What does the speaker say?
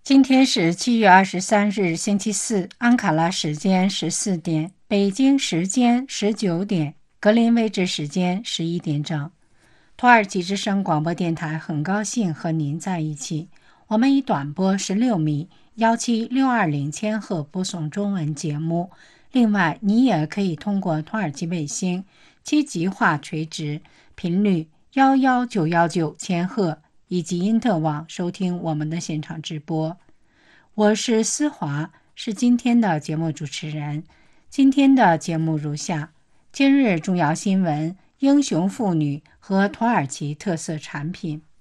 今天是7月23日，星期四，安卡拉时间14点，北京时间19点，格林威治时间11点整。土耳其之声广播电台很高兴和您在一起。我们以短波16米17620千赫播送中文节目。另外，你也可以通过土耳其卫星7级化垂直频率11919千赫以及因特网收听我们的现场直播。我是思华，是今天的节目主持人。今天的节目如下：今日重要新闻、英雄妇女和土耳其特色产品。